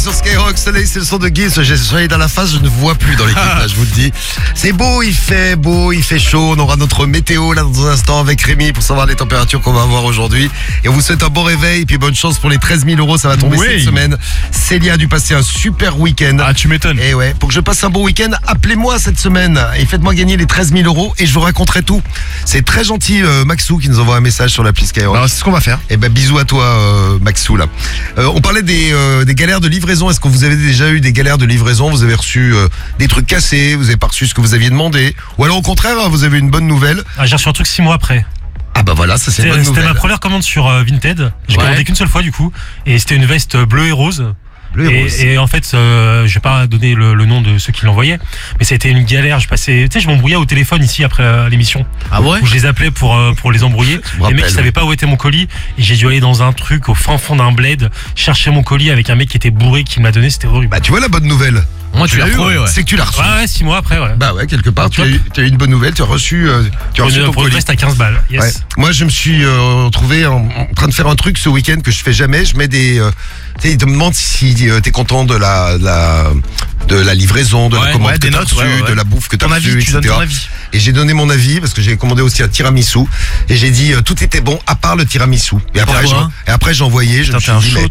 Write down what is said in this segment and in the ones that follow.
sur Skyrock. Soleil, c'est le son de Guy. J'ai soleil dans la face, je ne vois plus dans l'équipe, là, je vous le dis. C'est beau, il fait chaud. On aura notre météo là dans un instant avec Rémi pour savoir les températures qu'on va avoir aujourd'hui. Et on vous souhaite un bon réveil. Et puis bonne chance pour les 13 000 €. Ça va tomber cette semaine. Célia a dû passer un super week-end. Ah, tu m'étonnes. Et ouais, pour que je passe un bon week-end, appelez-moi cette semaine et faites-moi gagner les 13 000 € et je vous raconterai tout. C'est très gentil, Maxou, qui nous envoie un message sur l'appli Skyrock. Alors, c'est ce qu'on va faire. Eh ben, bisous à toi, Maxou, là. On parlait des galères de livraison. Est-ce que vous avez déjà eu des galères de livraison? Vous avez reçu des trucs cassés, vous avez pas reçu ce que vous aviez demandé? Ou alors, au contraire, vous avez une bonne nouvelle? Ah, j'ai reçu un truc 6 mois après. Ah bah voilà, ça c'est une bonne nouvelle. C'était ma première commande sur Vinted. J'ai commandé qu'une seule fois du coup. Et c'était une veste bleue et rose. Et en fait, je vais pas donner le nom de ceux qui l'envoyaient, mais ça a été une galère. Je m'embrouillais au téléphone ici après l'émission. Ah ouais? Où je les appelais pour les embrouiller. Les mecs ils savaient pas où était mon colis et j'ai dû aller dans un truc au fin fond d'un bled chercher mon colis avec un mec qui était bourré qui m'a donné. C'était horrible. Bah tu vois la bonne nouvelle. Moi tu l'as eu, ouais. C'est que tu l'as reçu. Ouais, 6 mois après, ouais. Bah ouais, quelque part, tu as eu une bonne nouvelle, tu as reçu ton colis. Reste à 15 balles. Yes. Ouais. Moi, je me suis retrouvé en train de faire un truc ce week-end que je fais jamais. Je mets des. Ils te demandent si t'es content de la livraison, de la commande que t'as reçue, de la bouffe que t'as reçue, etc. Tu donnes ton avis. Et j'ai donné mon avis parce que j'ai commandé aussi un tiramisu et j'ai dit tout était bon à part le tiramisu. Et après j'ai envoyé. Je me suis dit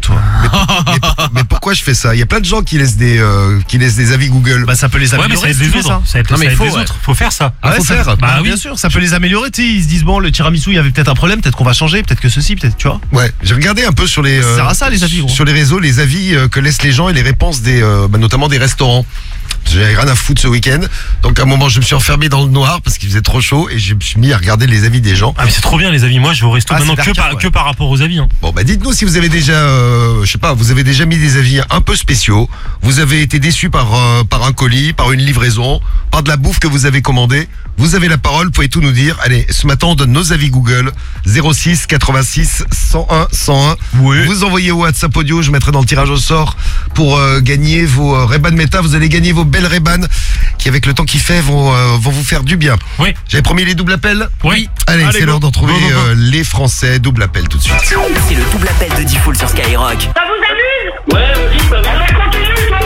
mais pourquoi je fais ça? Il y a plein de gens qui laissent des avis Google. Bah ça peut les améliorer. Ouais, mais ça aide les autres. Ça aide les autres. Faut faire ça. Ah, faut faire. Bah oui, bien sûr. Ça peut les améliorer. Tu sais, ils se disent bon, le tiramisu, il y avait peut-être un problème, peut-être qu'on va changer, peut-être que ceci, peut-être, tu vois. Ouais. J'ai regardé un peu sur les. Ça sert à ça les avis. Sur les réseaux, les avis que laissent les gens et les réponses des, notamment des restaurants. J'avais rien à foutre ce week-end. Donc à un moment je me suis enfermé dans le noir parce qu'il faisait trop chaud et je me suis mis à regarder les avis des gens. Ah mais c'est trop bien les avis. Moi je vais au resto maintenant que par rapport aux avis. Bon bah dites-nous si vous avez déjà je sais pas, vous avez déjà mis des avis un peu spéciaux. Vous avez été déçu par un colis, par une livraison, par de la bouffe que vous avez commandée. Vous avez la parole, vous pouvez tout nous dire. Allez, ce matin on donne nos avis Google 06 86 101 101. Oui. Vous envoyez au WhatsApp audio, je mettrai dans le tirage au sort pour gagner vos Ray-Ban Meta. Vous allez gagner vos belles Ray-Ban qui avec le temps qu'il fait vont vous faire du bien. Oui. J'avais promis les doubles appels. Oui. Allez c'est l'heure d'en trouver les Français. Double appel tout de suite. C'est le double appel de Diffoul sur Skyrock. Ça vous amuse? Ouais, vas-y, bah continue, toi.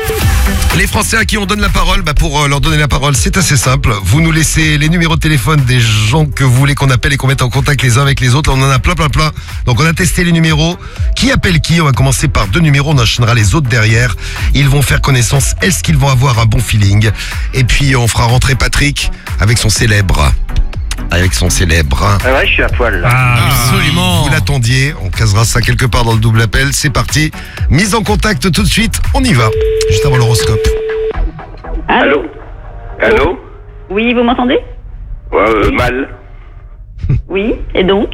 Les Français à qui on donne la parole, pour leur donner la parole, c'est assez simple. Vous nous laissez les numéros de téléphone des gens que vous voulez qu'on appelle et qu'on mette en contact les uns avec les autres. On en a plein. Donc on a testé les numéros. Qui appelle qui? On va commencer par 2 numéros, on enchaînera les autres derrière. Ils vont faire connaissance. Est-ce qu'ils vont avoir un bon feeling? Et puis on fera rentrer Patrick avec son célèbre. Ah ouais, je suis à poil là. Ah, absolument. Vous l'attendiez, on casera ça quelque part dans le double appel. C'est parti. Mise en contact tout de suite, on y va. Juste avant l'horoscope. Allô? Allô? Oui, vous m'entendez? Ouais, mal. Oui, et donc?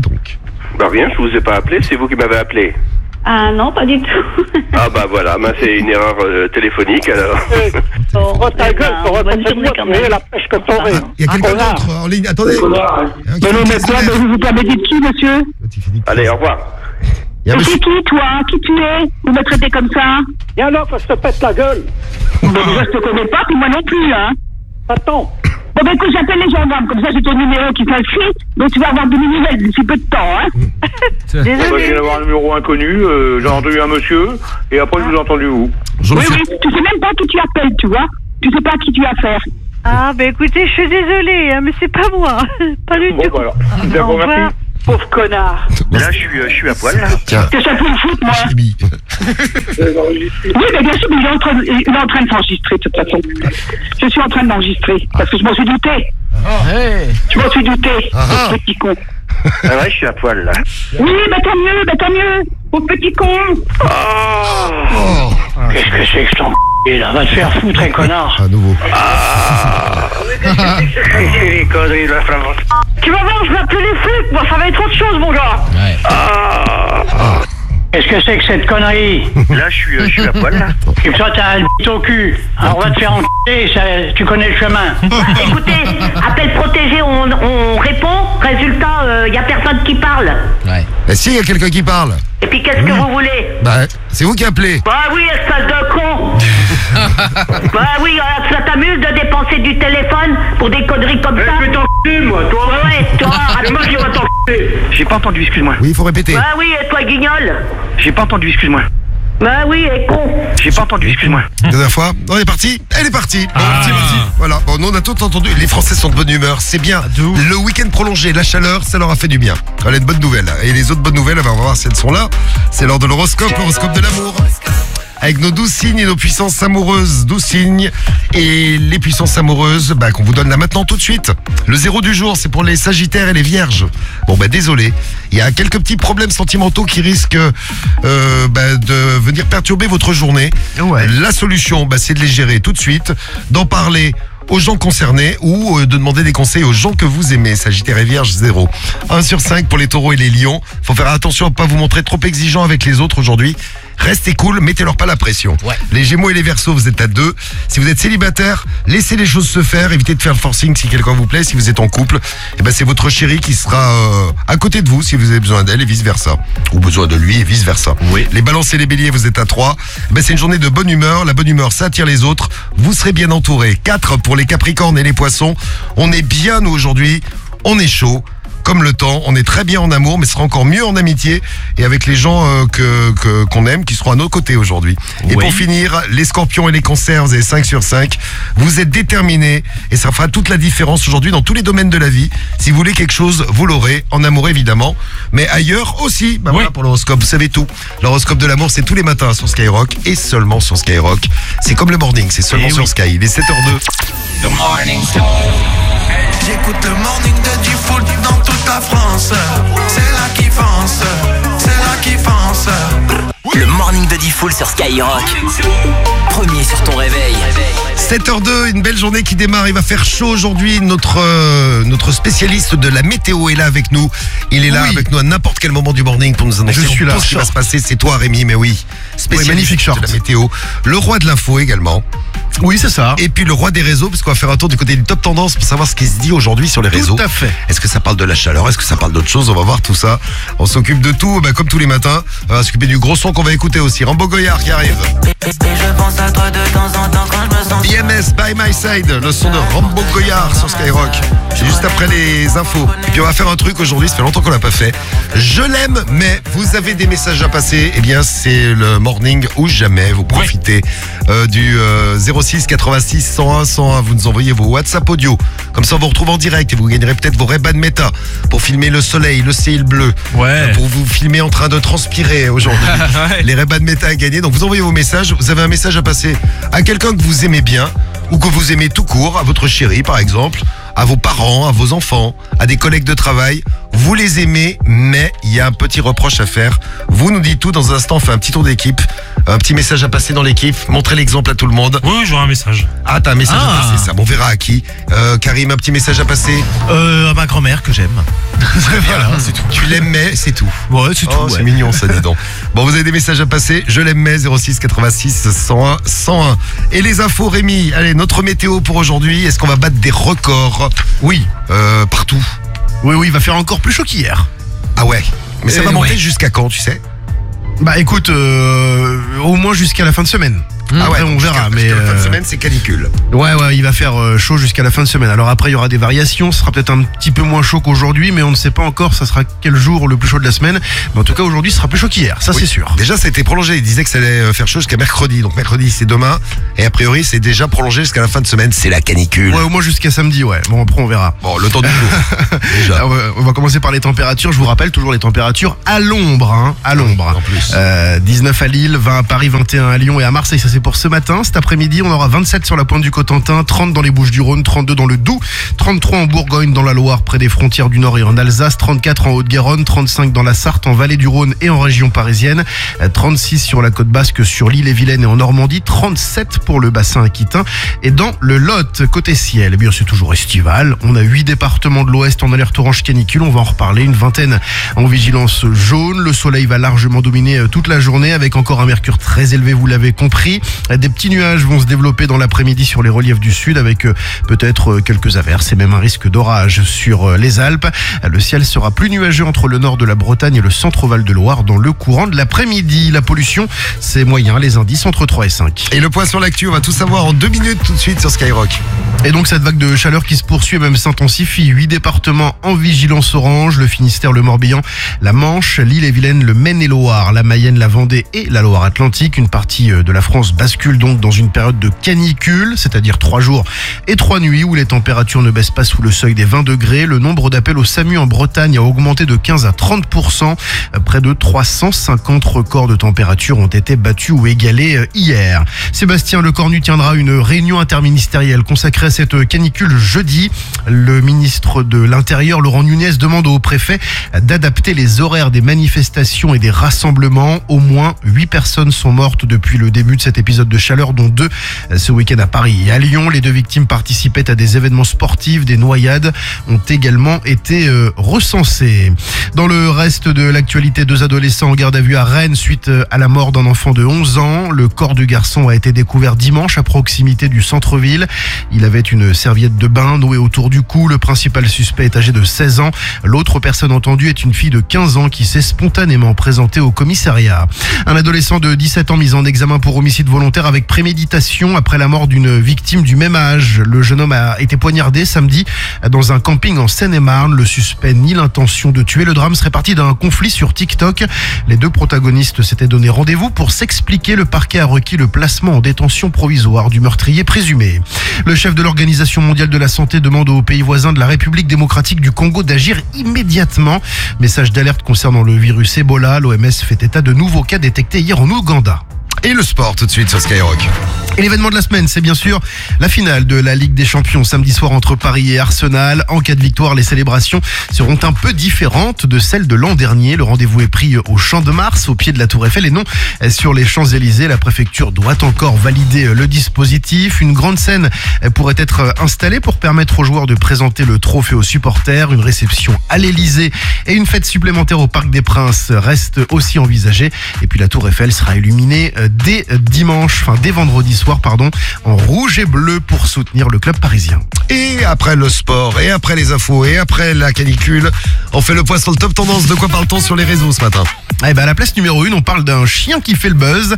Bah rien, je vous ai pas appelé, c'est vous qui m'avez appelé. Ah non, pas du tout. Ah bah voilà, c'est une erreur téléphonique alors. Oh ta gueule, bonne journée quand même. Il y a quelqu'un d'autre en ligne, attendez. Mais non, mais toi, vous vous permettez de qui, monsieur? Allez, au revoir. C'est qui, toi? Qui tu es? Vous me traitez comme ça? Et alors, que je te pète la gueule? Bon, déjà, je te connais pas, puis moi non plus, hein. Attends. Bon, ben écoute, j'appelle les gendarmes, comme ça j'ai ton numéro qui s'inscrit, donc tu vas avoir de mes nouvelles d'ici peu de temps, hein. Moi, je viens d'avoir un numéro inconnu, j'ai entendu un monsieur, et après je vous ai entendu vous. Oui, tu sais même pas qui tu appelles, tu vois. Tu sais pas à qui tu as affaire. Ah, ben écoutez, je suis désolée, hein, mais c'est pas moi. Pas du tout. Bon, bah alors. D'accord, merci. Pauvre connard. Là, je suis à poil, là. Tiens. Qu'est-ce que ça peut me foutre, moi? Oui, mais bien sûr, mais il est en train de s'enregistrer, de toute façon. Je suis en train de m'enregistrer, parce que je m'en suis douté. Je m'en suis douté, ce petit con. Ah ouais, je suis à poil, là. Oui, bah tant mieux, au petit con. Qu'est-ce que c'est que je t'en là? Va te faire foutre, un connard. À nouveau. C'est les conneries de la flamande. Tu vas voir, je vais appeler les flics, moi, ça va être autre chose, mon gars. Qu'est-ce que c'est que cette connerie? Là, je suis à poil, là. Et toi, t'as un b*** au cul. Alors, on va te faire enculer, tu connais le chemin. Écoutez, appel protégé, on répond. Résultat, y a personne qui parle. Et si, il y a quelqu'un qui parle. Et puis qu'est-ce que vous voulez? Bah, c'est vous qui appelez. Bah oui, espèce de con. Bah oui, ça t'amuse de dépenser du téléphone pour des conneries comme ça? Je vais t'enculer, moi, toi. Ouais, toi, moi, je vais t'enculer. J'ai pas entendu, excuse-moi. Oui, il faut répéter. Bah oui, et toi, guignol? J'ai pas entendu, excuse-moi. Bah oui, elle est con. J'ai pas entendu, excuse-moi. La dernière fois, on est parti. Elle est partie. Bon, c'est parti. Voilà. Bon, nous on a tout entendu. Les Français sont de bonne humeur. C'est bien. Le week-end prolongé, la chaleur, ça leur a fait du bien. Voilà une bonne nouvelle. Et les autres bonnes nouvelles, on va voir si elles sont là. C'est l'heure de l'horoscope de l'amour. Avec nos 12 signes et nos puissances amoureuses. 12 signes et les puissances amoureuses qu'on vous donne là maintenant tout de suite. Le 0 du jour, c'est pour les Sagittaires et les Vierges. Bon, désolé. Il y a quelques petits problèmes sentimentaux qui risquent de venir perturber votre journée. Ouais. La solution, c'est de les gérer tout de suite, d'en parler aux gens concernés ou de demander des conseils aux gens que vous aimez. Sagittaire et Vierge, 0. 1 sur 5 pour les Taureaux et les Lions. Faut faire attention à ne pas vous montrer trop exigeant avec les autres aujourd'hui. Restez cool, mettez-leur pas la pression. Ouais. Les Gémeaux et les Verseaux, vous êtes à 2. Si vous êtes célibataire, laissez les choses se faire. Évitez de faire le forcing si quelqu'un vous plaît. Si vous êtes en couple, c'est votre chérie qui sera à côté de vous si vous avez besoin d'elle et vice versa. Ou besoin de lui et vice versa. Oui. Les Balances et les Béliers, vous êtes à 3. C'est une journée de bonne humeur. La bonne humeur, ça attire les autres. Vous serez bien entouré. 4 pour les Capricornes et les Poissons. On est bien, nous, aujourd'hui. On est chaud. Comme le temps, on est très bien en amour, mais ce sera encore mieux en amitié et avec les gens qu'on aime, qui seront à nos côtés aujourd'hui. Et pour finir, les Scorpions et les Cancers, vous avez 5 sur 5. Vous êtes déterminés et ça fera toute la différence aujourd'hui dans tous les domaines de la vie. Si vous voulez quelque chose, vous l'aurez, en amour évidemment, mais ailleurs aussi. Voilà pour l'horoscope, vous savez tout. L'horoscope de l'amour, c'est tous les matins sur Skyrock et seulement sur Skyrock. C'est comme le morning, c'est seulement sur Sky. Il est 7h02. The morning. J'écoute le morning de Diffoul dans toute la France. C'est là qui fonce, c'est là qui fonce. Le morning de Diffoul sur Skyrock. Premier sur ton réveil. 7h02, une belle journée qui démarre. Il va faire chaud aujourd'hui. Notre spécialiste de la météo est là avec nous. Il est là avec nous à n'importe quel moment du morning pour nous annoncer tout ce qui va se passer. C'est toi, Rémi, mais oui. Spécialiste magnifique short de la météo. Le roi de l'info également. Oui, c'est ça. Et puis le roi des réseaux, parce qu'on va faire un tour du côté du top tendance pour savoir ce qui se dit aujourd'hui sur les réseaux. Tout à fait. Est-ce que ça parle de la chaleur? Est-ce que ça parle d'autre chose? On va voir tout ça. On s'occupe de tout, comme tous les matins. On va s'occuper du gros son qu'on va écouter aussi. Rambo Goyard qui arrive. Et je pense à toi de temps en temps quand je me sens. BMS, By My Side, le son de Rambo Goyard sur Skyrock. C'est juste après les infos. Et puis on va faire un truc aujourd'hui, ça fait longtemps qu'on l'a pas fait. Je l'aime, mais vous avez des messages à passer. Eh bien, c'est le morning ou jamais. Vous profitez du 06 86 101 101. Vous nous envoyez vos WhatsApp audio. Comme ça, on vous retrouve en direct et vous gagnerez peut-être vos Ray-Ban Meta pour filmer le soleil, le ciel bleu. Ouais. Pour vous filmer en train de transpirer aujourd'hui. Les Ray-Ban Meta à gagner. Donc vous envoyez vos messages. Vous avez un message à passer à quelqu'un que vous aimez bien ou que vous aimez tout court, à votre chérie par exemple, à vos parents, à vos enfants, à des collègues de travail. Vous les aimez, mais il y a un petit reproche à faire. Vous nous dites tout. Dans un instant, on fait un petit tour d'équipe. Un petit message à passer dans l'équipe. Montrez l'exemple à tout le monde. Oui, j'aurai un message. Ah, t'as un message à passer, ça. Bon, on verra à qui. Karim, un petit message à passer. À ma grand-mère que j'aime. Voilà, c'est tout. Tu l'aimais, c'est tout. Ouais, c'est tout. C'est mignon, ça, dis donc. Bon, vous avez des messages à passer. Je l'aimais, 06 86 101 101. Et les infos, Rémi. Allez, notre météo pour aujourd'hui. Est-ce qu'on va battre des records? Oui. Partout. Oui, il va faire encore plus chaud qu'hier. Ah ouais. Mais ça va monter jusqu'à quand, tu sais? Écoute, au moins jusqu'à la fin de semaine. Après, on verra, mais la fin de semaine, c'est canicule. Ouais, il va faire chaud jusqu'à la fin de semaine. Alors après, il y aura des variations. Ce sera peut-être un petit peu moins chaud qu'aujourd'hui, mais on ne sait pas encore. Ça sera quel jour le plus chaud de la semaine. Mais en tout cas, aujourd'hui, ce sera plus chaud qu'hier. Ça, c'est sûr. Déjà, ça a été prolongé. Il disait que ça allait faire chaud jusqu'à mercredi. Donc mercredi, c'est demain. Et a priori, c'est déjà prolongé jusqu'à la fin de semaine. C'est la canicule. Ouais, au moins jusqu'à samedi. Ouais. Bon, après, on verra. Bon, le temps du jour. Déjà. On va commencer par les températures. Je vous rappelle toujours les températures à l'ombre. À l'ombre. En plus. 19 à Lille, 20 à Paris, 21 à Lyon et à Marseille. Ça, c'est pour ce matin. Cet après-midi, on aura 27 sur la pointe du Cotentin, 30 dans les Bouches-du-Rhône, 32 dans le Doubs, 33 en Bourgogne, dans la Loire, près des frontières du Nord et en Alsace, 34 en Haute-Garonne, 35 dans la Sarthe, en Vallée du Rhône et en région parisienne, 36 sur la côte basque, sur l'île-et-Vilaine et en Normandie, 37 pour le bassin aquitain et dans le Lot, côté ciel. Eh bien, c'est toujours estival. On a 8 départements de l'Ouest en alerte orange canicule. On va en reparler. Une vingtaine en vigilance jaune. Le soleil va largement dominer toute la journée avec encore un mercure très élevé, vous l'avez compris. Des petits nuages vont se développer dans l'après-midi sur les reliefs du sud avec peut-être quelques averses et même un risque d'orage sur les Alpes. Le ciel sera plus nuageux entre le nord de la Bretagne et le centre-Val de Loire dans le courant de l'après-midi. La pollution, c'est moyen, les indices entre 3 et 5. Et le point sur l'actu, on va tout savoir en 2 minutes tout de suite sur Skyrock. Et donc cette vague de chaleur qui se poursuit et même s'intensifie. 8 départements en vigilance orange, le Finistère, le Morbihan, la Manche, l'Ille-et-Vilaine, le Maine-et-Loire, la Mayenne, la Vendée et la Loire-Atlantique. Une partie de la France bascule donc dans une période de canicule, c'est-à-dire 3 jours et 3 nuits où les températures ne baissent pas sous le seuil des 20 degrés. Le nombre d'appels au SAMU en Bretagne a augmenté de 15 à 30%. Près de 350 records de température ont été battus ou égalés hier. Sébastien Lecornu tiendra une réunion interministérielle consacrée à cette canicule jeudi. Le ministre de l'Intérieur, Laurent Nunez, demande au préfet d'adapter les horaires des manifestations et des rassemblements. Au moins 8 personnes sont mortes depuis le début de cet épisode de chaleur, dont 2 ce week-end à Paris et à Lyon. Les 2 victimes participaient à des événements sportifs. Des noyades ont également été recensées. Dans le reste de l'actualité, 2 adolescents en garde à vue à Rennes suite à la mort d'un enfant de 11 ans. Le corps du garçon a été découvert dimanche à proximité du centre-ville. Il avait une serviette de bain nouée autour du cou. Le principal suspect est âgé de 16 ans. L'autre personne entendue est une fille de 15 ans qui s'est spontanément présentée au commissariat. Un adolescent de 17 ans mis en examen pour homicide volontaire avec préméditation après la mort d'une victime du même âge. Le jeune homme a été poignardé samedi dans un camping en Seine-et-Marne. Le suspect nie l'intention de tuer. Le drame serait parti d'un conflit sur TikTok. Les 2 protagonistes s'étaient donné rendez-vous pour s'expliquer. Le parquet a requis le placement en détention provisoire du meurtrier présumé. Le chef de l'Organisation mondiale de la santé demande aux pays voisins de la République démocratique du Congo d'agir immédiatement. Message d'alerte concernant le virus Ebola. L'OMS fait état de nouveaux cas détectés hier en Ouganda. Et le sport tout de suite sur Skyrock. Et l'événement de la semaine, c'est bien sûr la finale de la Ligue des Champions samedi soir entre Paris et Arsenal. En cas de victoire, les célébrations seront un peu différentes de celles de l'an dernier. Le rendez-vous est pris au Champ de Mars, au pied de la Tour Eiffel et non sur les Champs-Élysées. La préfecture doit encore valider le dispositif. Une grande scène pourrait être installée pour permettre aux joueurs de présenter le trophée aux supporters. Une réception à l'Élysée et une fête supplémentaire au Parc des Princes restent aussi envisagées. Et puis la Tour Eiffel sera illuminée dès vendredi soir, en rouge et bleu pour soutenir le club parisien. Et après le sport, et après les infos, et après la canicule, on fait le point sur le top tendance. De quoi parle-t-on sur les réseaux ce matin ? À la place numéro 1, on parle d'un chien qui fait le buzz,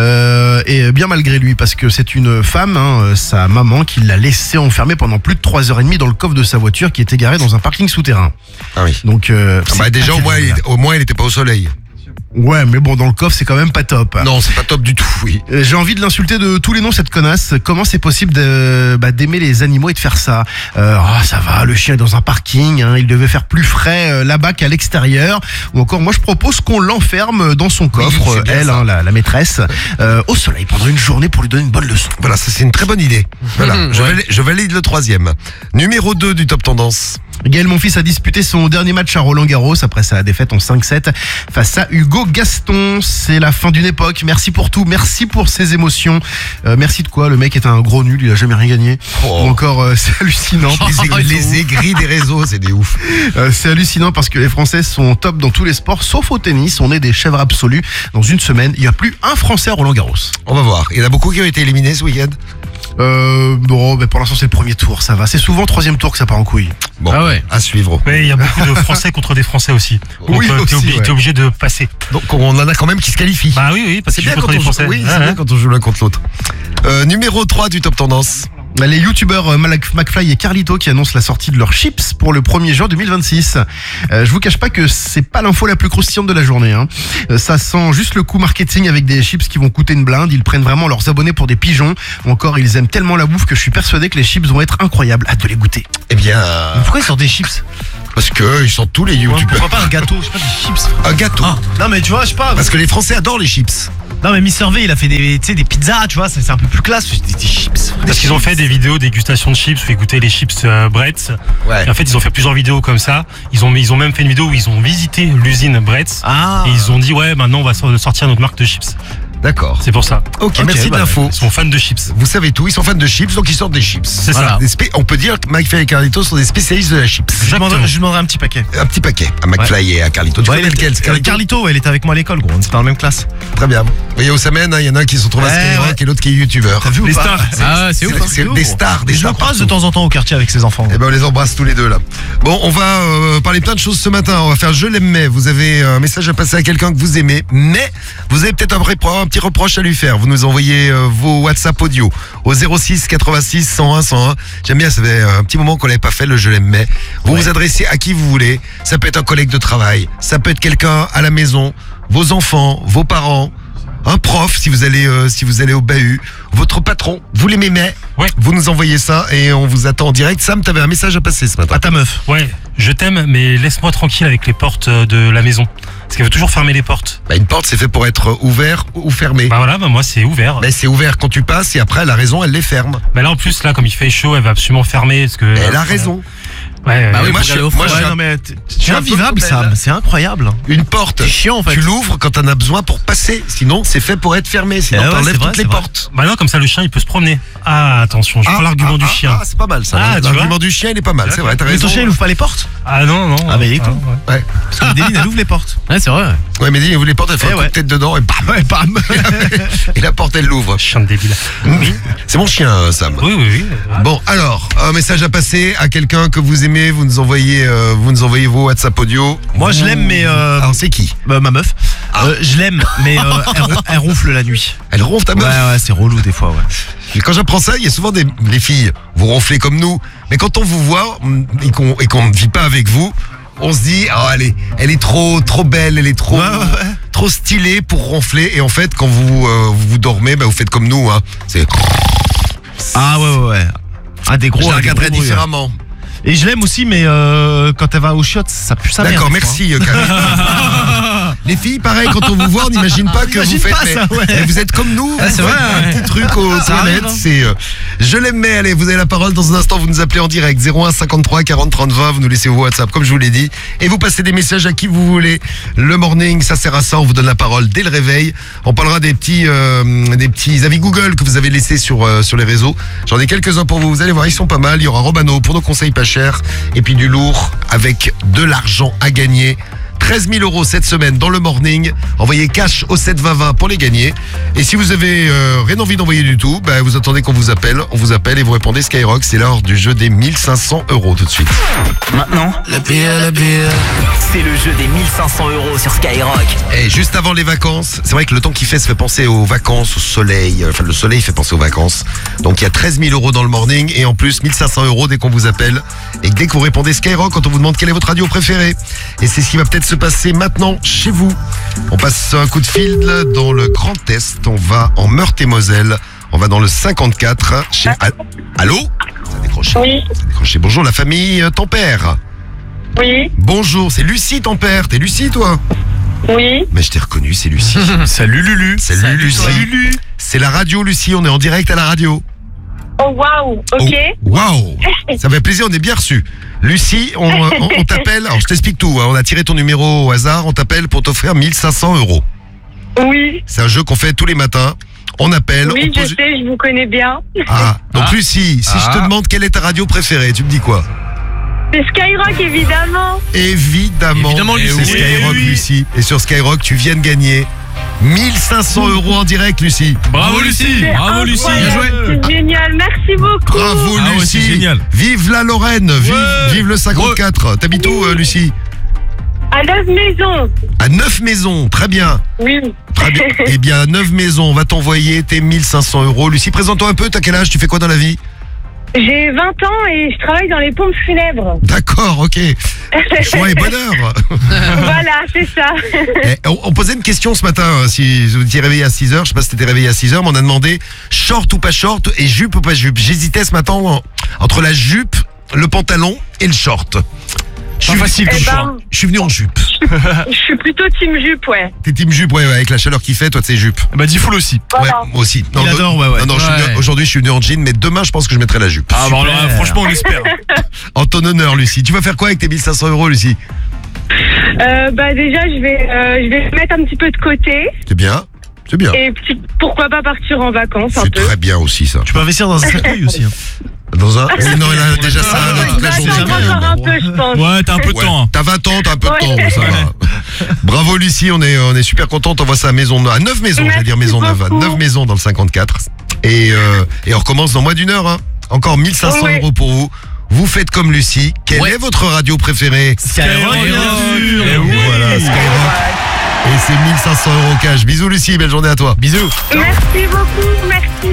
et bien malgré lui, parce que c'est une femme, sa maman, qui l'a laissé enfermé pendant plus de 3h30 dans le coffre de sa voiture qui était garé dans un parking souterrain. Ah oui. Donc, déjà, au moins, il n'était pas au soleil. Ouais, mais bon, dans le coffre, c'est quand même pas top. Non, c'est pas top du tout, oui. J'ai envie de l'insulter de tous les noms, cette connasse. Comment c'est possible d'aimer les animaux et de faire ça ? Ça va, le chien est dans un parking, il devait faire plus frais là-bas qu'à l'extérieur. Ou encore, moi je propose qu'on l'enferme dans son coffre, elle, la maîtresse, au soleil pendant une journée pour lui donner une bonne leçon. Voilà, ça c'est une très bonne idée. Voilà, je valide le 3e. Numéro 2 du top tendance. Gaël Monfils a disputé son dernier match à Roland-Garros après sa défaite en 5-7 face à Hugo Gaston. C'est la fin d'une époque. Merci pour tout. Merci pour ses émotions. Merci de quoi ? Le mec est un gros nul. Il a jamais rien gagné. Ou encore, c'est hallucinant. Les aigris des réseaux, c'est des ouf. C'est hallucinant parce que les Français sont top dans tous les sports, sauf au tennis. On est des chèvres absolus. Dans une semaine, il n'y a plus un Français à Roland-Garros. On va voir. Il y en a beaucoup qui ont été éliminés ce week-end. Bon, mais pour l'instant c'est le premier tour, ça va. C'est souvent 3e tour que ça part en couille. Bon, à suivre. Oui, il y a beaucoup de Français contre des Français aussi. Donc Oui, t'es obligé de passer. Donc on en a quand même qui se qualifient. Bah oui, parce que c'est bien contre quand des on joue. Français. Oui, c'est bien quand on joue l'un contre l'autre. Numéro 3 du top tendance. Les youtubeurs McFly et Carlito qui annoncent la sortie de leurs chips pour le 1er juin 2026. Je vous cache pas que c'est pas l'info la plus croustillante de la journée. Ça sent juste le coup marketing avec des chips qui vont coûter une blinde. Ils prennent vraiment leurs abonnés pour des pigeons. Ou encore, ils aiment tellement la bouffe que je suis persuadé que les chips vont être incroyables. Hâte de les goûter. Eh bien... Mais pourquoi ils sortent des chips ? Parce que ils sont tous les youtubeurs. Pourquoi pas un gâteau ? Je sais pas, des chips. Un gâteau. Non mais tu vois, je sais pas. Parce que les Français adorent les chips. Non mais Mister V il a fait des pizzas, tu vois, c'est un peu plus classe, des chips. Parce qu'ils ont fait des vidéos dégustation de chips, où écouter les chips Bretz. Ouais. Et en fait ils ont fait plusieurs vidéos comme ça. Ils ont même fait une vidéo où ils ont visité l'usine Bretz. Ah. Et ils ont dit maintenant on va sortir notre marque de chips. D'accord. C'est pour ça. Ok, merci de l'info. Ils sont fans de chips. Vous savez tout, ils sont fans de chips, donc ils sortent des chips. C'est ça. On peut dire que McFly et Carlito sont des spécialistes de la chips. Je demanderai un petit paquet. Un petit paquet à McFly et à Carlito. Tu connais lequel, Carlito, elle était avec moi à l'école, gros. On était dans la même classe. Très bien. Vous voyez, au Samen, il y en a un qui se retrouve à Skyrock et l'autre qui est youtubeur. T'as vu ou Les pas stars. Ah, c'est ouf. C'est des stars, des Je le stars. croise de temps en temps au quartier avec ses enfants. Eh ben on les embrasse tous les deux là. Bon, on va parler plein de choses ce matin. On va faire Je l'aime mais. Vous avez un message à passer à quelqu'un que vous aimez, mais vous avez peut-être un petit reproche à lui faire. Vous nous envoyez vos WhatsApp audio au 06 86 101 101. J'aime bien, ça fait un petit moment qu'on l'avait pas fait le Je l'aime mais. Vous vous adressez à qui vous voulez. Ça peut être un collègue de travail, ça peut être quelqu'un à la maison, vos enfants, vos parents. Un prof, si vous allez au bahut, votre patron, vous l'aimez mais, vous nous envoyez ça et on vous attend en direct. Sam, t'avais un message à passer ce matin. À ta meuf. Ouais, je t'aime, mais laisse-moi tranquille avec les portes de la maison. Parce qu'elle veut toujours fermer les portes. Bah, une porte, c'est fait pour être ouvert ou fermé. Bah voilà, moi c'est ouvert. Bah, c'est ouvert quand tu passes et après, elle a raison, elle les ferme. Bah là en plus, là comme il fait chaud, elle va absolument fermer. Parce que, elle a raison. Ouais, Bah oui, moi, je suis invivable, Sam. C'est incroyable. Une porte, C'est chiant en fait. tu l'ouvres quand t'en as besoin pour passer. Sinon, c'est fait pour être fermé. Sinon, ouais, t'enlèves c'est vrai, toutes les c'est vrai. portes. Bah non, comme ça le chien il peut se promener. Ah attention, je prends l'argument du chien. Ah, c'est pas mal ça. Ah, tu L'argument vois du chien, il est pas mal. C'est vrai, t'as Mais raison. ton chien, il ouvre pas les portes. Ah non. Ah bah il est con. Ouais. Parce que Médéline, elle ouvre les portes. Ouais, c'est vrai. Ouais, mais dis, il ouvre les portes, elle fait un coup de tête dedans et bam, Ouais, bam. et la porte, elle l'ouvre. Chien de débile. C'est mon chien, Sam. Oui. Bon, alors, un message à passer à quelqu'un que vous aimez, vous nous envoyez vos WhatsApp audio. Moi, je l'aime, mais Alors, c'est qui? ma meuf. Je l'aime, mais elle ronfle la nuit. Elle ronfle ta meuf? Ouais, c'est relou des fois, ouais. Et quand j'apprends ça, il y a souvent les filles, vous ronflez comme nous, mais quand on vous voit et qu'on ne vit pas avec vous, on se dit, oh, elle est trop belle, elle est trop stylée pour ronfler. Et en fait, quand vous dormez, bah, vous faites comme nous, hein. C'est. Ah ouais. Ah, des gros. Je la regarderai différemment. Et je l'aime aussi, mais quand elle va au chiottes, ça pue sa mère. D'accord, des fois, merci, Karine. Les filles, pareil, quand on vous voit, on n'imagine pas que vous faites. Mais vous êtes comme nous. Ah, c'est vous vrai, faites un petit truc aux Ça toilettes. arrive, hein. C'est. Je l'aime, mais allez, vous avez la parole dans un instant. Vous nous appelez en direct 01 53 40 30 20. Vous nous laissez vos WhatsApp, comme je vous l'ai dit, et vous passez des messages à qui vous voulez. Le morning, ça sert à ça. On vous donne la parole dès le réveil. On parlera des petits avis Google que vous avez laissés sur les réseaux. J'en ai quelques-uns pour vous. Vous allez voir, ils sont pas mal. Il y aura Romano pour nos conseils pas chers, et puis du lourd avec de l'argent à gagner. 13 000 € cette semaine dans le morning. Envoyez cash au 72020 pour les gagner. Et si vous avez rien envie d'envoyer du tout, bah, vous attendez qu'on vous appelle. On vous appelle et vous répondez Skyrock. C'est l'heure du jeu des 1500 € tout de suite. Maintenant, c'est le jeu des 1500 € sur Skyrock. Et juste avant les vacances, c'est vrai que le temps qu'il fait se fait penser aux vacances, au soleil. Enfin, le soleil fait penser aux vacances. Donc il y a 13 000 € dans le morning et en plus 1500 € dès qu'on vous appelle. Et dès que vous répondez Skyrock quand on vous demande quelle est votre radio préférée. Et c'est ce qui va peut-être se passer maintenant chez vous. On passe un coup de fil là, dans le Grand Est. On va en Meurthe-et-Moselle. On va dans le 54. Chez... Allô? Ça a décroché. Oui. Ça a décroché. Bonjour la famille Tempère. Oui. Bonjour, c'est Lucie Tempère. T'es Lucie toi? Oui. Mais je t'ai reconnu, c'est Lucie. Salut Lulu. Salut Lucie. C'est la radio Lucie, on est en direct à la radio. Oh waouh, ok. Oh, waouh. Ça fait plaisir, on est bien reçus. Lucie, on t'appelle, alors je t'explique tout, hein. On a tiré ton numéro au hasard, on t'appelle pour t'offrir 1500 €. Oui. C'est un jeu qu'on fait tous les matins. On appelle. Oui, on pose... je sais, je vous connais bien. Ah, donc Lucie, si je te demande quelle est ta radio préférée, tu me dis quoi? C'est Skyrock, évidemment. Évidemment, Lucie. c'est Skyrock, Lucie. Et sur Skyrock, tu viens de gagner 1500 € en direct, Lucie. Bravo Lucie. C'est Bravo Lucie. Bien joué. C'est génial, merci beaucoup. Bravo Ah ouais, Lucie. c'est génial. Vive la Lorraine, vive le 54. T'habites où Lucie? À 9 maisons. À 9 maisons, très bien. Oui. Très bien. Eh bien, à 9 maisons, on va t'envoyer tes 1500 €. Lucie, présente-toi un peu, t'as quel âge? Tu fais quoi dans la vie? J'ai 20 ans et je travaille dans les pompes funèbres. D'accord, ok. Joie et bonheur. Voilà, c'est ça. Eh, on posait une question ce matin, si vous étiez réveillé à 6h, je sais pas si t'étais réveillé à 6h, mais on a demandé short ou pas short et jupe ou pas jupe. J'hésitais ce matin entre la jupe, le pantalon et le short. Pas facile comme choix. Je suis venu en jupe. Je suis plutôt team jupe, ouais. T'es team jupe, ouais, avec la chaleur qu'il fait, toi c'est jupe. Bah Diffoul aussi. Ouais, moi aussi. Il adore, ouais. Non, aujourd'hui je suis venu en jean, mais demain je pense que je mettrai la jupe. Ah bah alors, franchement on l'espère. En ton honneur, Lucie. Tu vas faire quoi avec tes 1500 €, Lucie? Bah déjà, je vais mettre un petit peu de côté. C'est bien. C'est bien. Et pourquoi pas partir en vacances un C'est peu. très bien aussi ça. Tu peux investir dans un cercueil aussi. Dans un... Oui, non, il a déjà ça toute la journée. Encore un peu, je pense. Ouais, t'as un peu de temps. T'as 20 ans, t'as un peu de temps, ça va. Bravo Lucie, on est super content. On t'envoie ça à Maison à 9 maisons, j'allais dire Maison Neuve, à 9 maisons dans le 54. Et on recommence dans moins d'une heure. Hein. Encore 1500 € pour vous. Vous faites comme Lucie. Quelle est votre radio préférée? Skyrock, bien sûr. Voilà, Skyrock. Et c'est 1500 € cash. Bisous Lucie, belle journée à toi. Bisous. Merci beaucoup, merci.